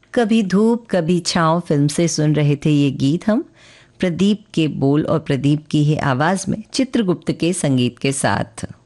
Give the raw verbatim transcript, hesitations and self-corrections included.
कभी धूप कभी छाँव फिल्म से सुन रहे थे ये गीत हम, प्रदीप के बोल और प्रदीप की ही आवाज़ में चित्रगुप्त के संगीत के साथ।